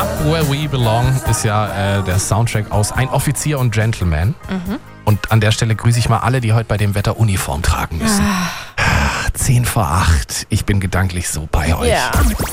Up Where We Belong ist ja der Soundtrack aus Ein Offizier und Gentleman. Und an der Stelle grüße ich mal alle, die heute bei dem Wetter Uniform tragen müssen. 10 vor 8. Ich bin gedanklich so bei euch. Ja.